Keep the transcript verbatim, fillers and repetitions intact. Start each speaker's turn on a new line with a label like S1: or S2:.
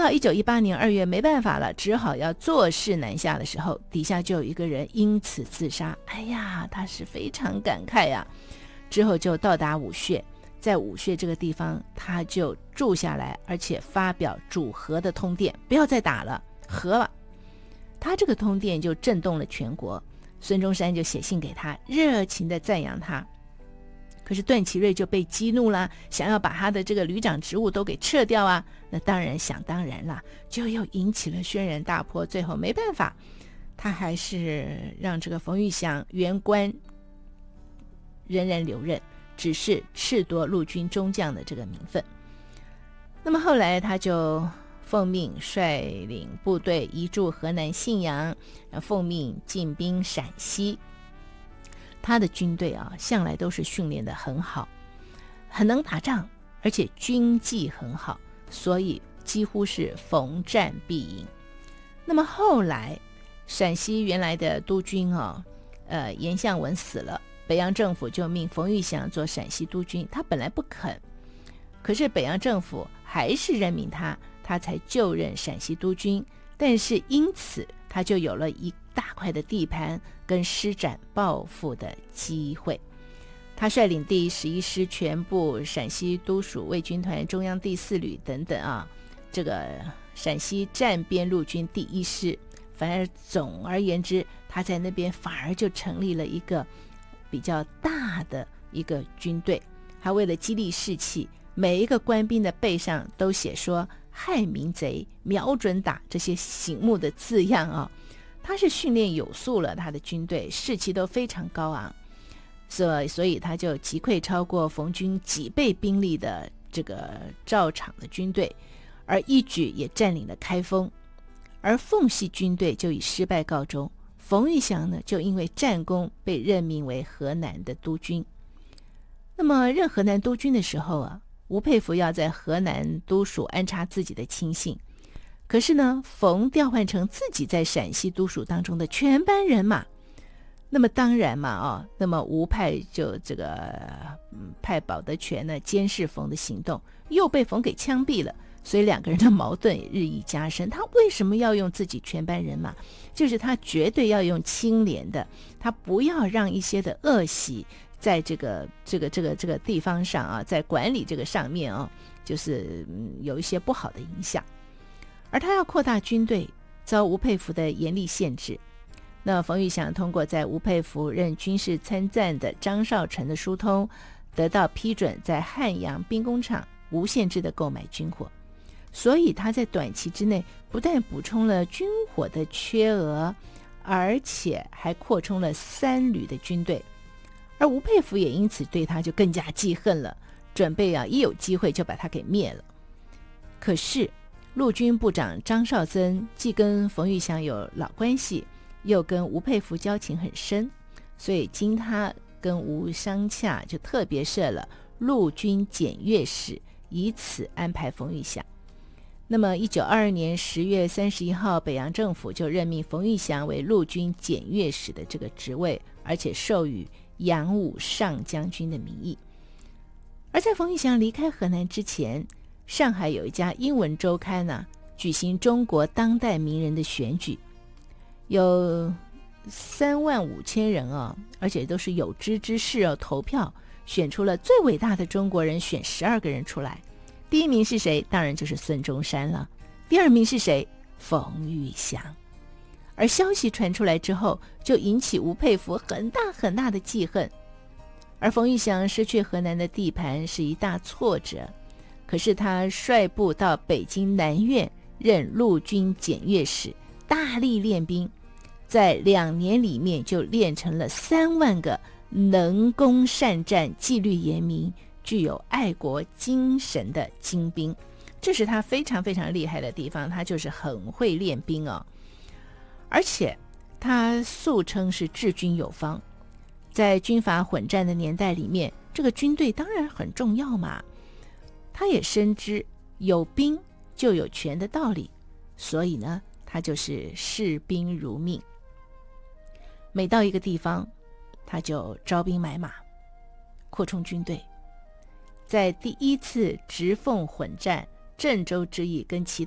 S1: 到一九一八年二月没办法了，只好要坐势南下的时候，底下就有一个人因此自杀。哎呀，他是非常感慨呀、啊。之后就到达武穴，在武穴这个地方他就住下来，而且发表主和的通电，不要再打了，和了。他这个通电就震动了全国，孙中山就写信给他，热情地赞扬他。可是段祺瑞就被激怒了，想要把他的这个旅长职务都给撤掉啊，那当然想当然了，就又引起了轩然大波。最后没办法，他还是让这个冯玉祥原官仍然留任，只是褫夺陆军中将的这个名分。那么后来他就奉命率领部队移驻河南信阳，奉命进兵陕西。他的军队啊，向来都是训练得很好，很能打仗，而且军纪很好，所以几乎是逢战必赢。那么后来陕西原来的督军啊，呃，严相文死了，北洋政府就命冯玉祥做陕西督军，他本来不肯，可是北洋政府还是任命他，他才就任陕西督军。但是因此他就有了一大块的地盘跟施展抱负的机会。他率领第十一师全部、陕西督属卫军团、中央第四旅等等啊，这个陕西战边陆军第一师，反而总而言之，他在那边反而就成立了一个比较大的一个军队。他为了激励士气，每一个官兵的背上都写说害民贼，瞄准打，这些醒目的字样啊。他是训练有素了，他的军队士气都非常高昂，所以所以他就击溃超过冯军几倍兵力的这个赵场的军队，而一举也占领了开封。而奉系军队就以失败告终，冯玉祥呢就因为战功被任命为河南的督军。那么任河南督军的时候啊，吴佩孚要在河南督署安插自己的亲信，可是呢，冯调换成自己在陕西督署当中的全班人马。那么当然嘛，哦，那么吴派就这个、嗯、派保德全呢监视冯的行动，又被冯给枪毙了，所以两个人的矛盾日益加深。他为什么要用自己全班人马？就是他绝对要用清廉的，他不要让一些的恶习在这个这个这个这个地方上啊，在管理这个上面啊，就是、嗯、有一些不好的影响。而他要扩大军队，遭吴佩孚的严厉限制。那冯玉祥通过在吴佩孚任军事参赞的张少成的疏通，得到批准在汉阳兵工厂无限制的购买军火，所以他在短期之内不但补充了军火的缺额，而且还扩充了三旅的军队。而吴佩孚也因此对他就更加记恨了，准备啊一有机会就把他给灭了。可是陆军部长张绍曾既跟冯玉祥有老关系，又跟吴佩孚交情很深，所以经他跟吴商洽，就特别设了陆军检阅室，以此安排冯玉祥。那么一九二二年十月三十一号，北洋政府就任命冯玉祥为陆军检阅使的这个职位，而且授予扬武上将军的名义。而在冯玉祥离开河南之前，上海有一家英文周刊呢、啊，举行中国当代名人的选举，有三万五千人啊，而且都是有志之士哦，投票选出了最伟大的中国人，选十二个人出来。第一名是谁？当然就是孙中山了。第二名是谁？冯玉祥。而消息传出来之后，就引起吴佩孚很大很大的记恨。而冯玉祥失去河南的地盘是一大挫折，可是他率部到北京南苑任陆军检阅使，大力练兵，在两年里面就练成了三万个能攻善战、纪律严明、具有爱国精神的精兵。这是他非常非常厉害的地方，他就是很会练兵哦。而且他素称是治军有方，在军阀混战的年代里面，这个军队当然很重要嘛。他也深知有兵就有权的道理，所以呢，他就是视兵如命。每到一个地方，他就招兵买马，扩充军队。在第一次直奉混战郑州之役跟其